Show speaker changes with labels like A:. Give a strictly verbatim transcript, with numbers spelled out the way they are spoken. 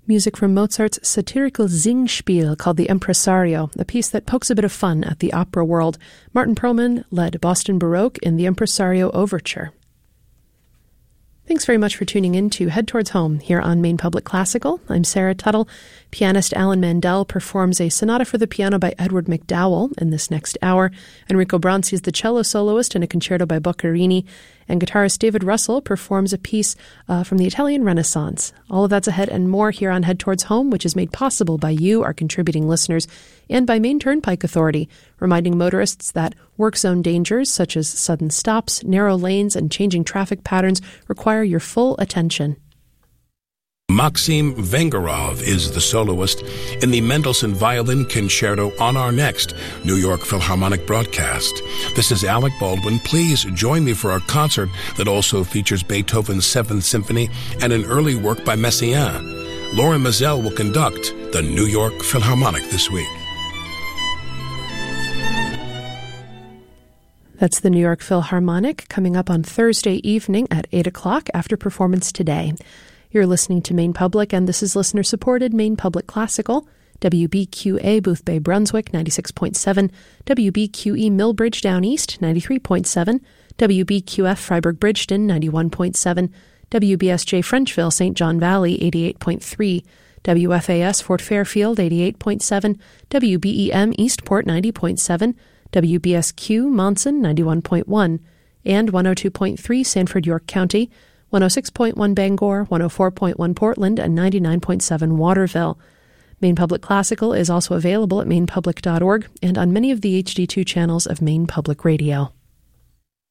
A: Music from Mozart's satirical Singspiel called The Impresario, a piece that pokes a bit of fun at the opera world. Martin Perlman led Boston Baroque in the Impresario Overture. Thanks very much for tuning in to Head Towards Home here on Maine Public Classical. I'm Sarah Tuttle. Pianist Alan Mandel performs a sonata for the piano by Edward McDowell in this next hour. Enrico Bronzi is the cello soloist in a concerto by Boccherini. And guitarist David Russell performs a piece uh, from the Italian Renaissance. All of that's ahead and more here on Head Towards Home, which is made possible by you, our contributing listeners, and by Maine Turnpike Authority, reminding motorists that work zone dangers such as sudden stops, narrow lanes, and changing traffic patterns require your full attention.
B: Maxim Vengerov is the soloist in the Mendelssohn Violin Concerto on our next New York Philharmonic broadcast. This is Alec Baldwin. Please join me for our concert that also features Beethoven's Seventh Symphony and an early work by Messiaen. Lauren Mazel will conduct the New York Philharmonic this week.
A: That's the New York Philharmonic coming up on Thursday evening at eight o'clock after performance today. You're listening to Maine Public, and this is listener-supported Maine Public Classical, W B Q A Boothbay Brunswick, ninety-six point seven, W B Q E Millbridge Down East, ninety-three point seven, W B Q F Freiburg Bridgeton, ninety-one point seven, W B S J Frenchville Saint John Valley, eighty-eight point three, W F A S Fort Fairfield, eighty-eight point seven, W B E M Eastport, ninety point seven, W B S Q Monson, ninety-one point one, and one oh two point three Sanford York County, one oh six point one Bangor, one oh four point one Portland, and ninety-nine point seven Waterville. Maine Public Classical is also available at maine public dot org and on many of the H D two channels of Maine Public Radio.